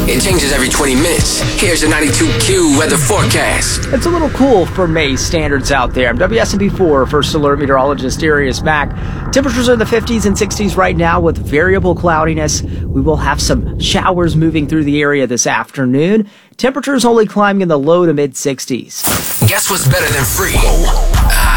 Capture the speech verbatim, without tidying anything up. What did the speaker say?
It changes every twenty minutes. Here's your ninety-two Q weather forecast. It's a little cool for May standards out there. I'm W S M P four First Alert Meteorologist Darius Mack. Temperatures are in the fifties and sixties right now with variable cloudiness. We will have some showers moving through the area this afternoon. Temperatures only climbing in the low to mid sixties. Guess what's better than free? Ah.